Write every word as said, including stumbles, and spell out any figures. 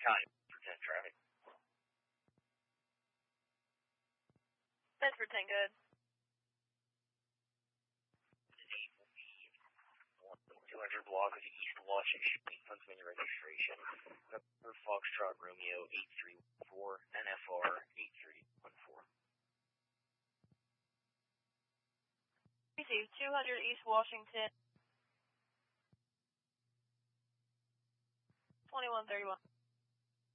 time for ten traffic. Bedford ten, good. two hundred block of East Washington, Huntsman registration. November Foxtrot Romeo eight three one four, N F R eight three one four. Received two hundred East Washington. twenty-one thirty-one.